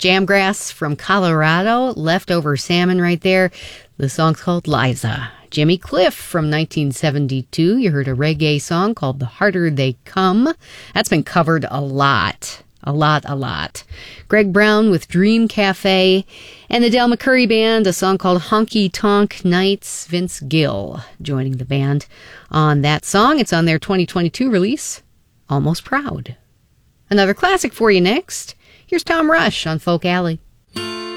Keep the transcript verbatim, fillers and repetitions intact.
Jamgrass from Colorado, Leftover Salmon right there. The song's called Liza. Jimmy Cliff from nineteen seventy-two. You heard a reggae song called The Harder They Come. That's been covered a lot. A lot, a lot. Greg Brown with Dream Cafe. And the Del McCurry Band, a song called Honky Tonk Nights. Vince Gill joining the band on that song. It's on their twenty twenty-two release, Almost Proud. Another classic for you next. Here's Tom Rush on Folk Alley.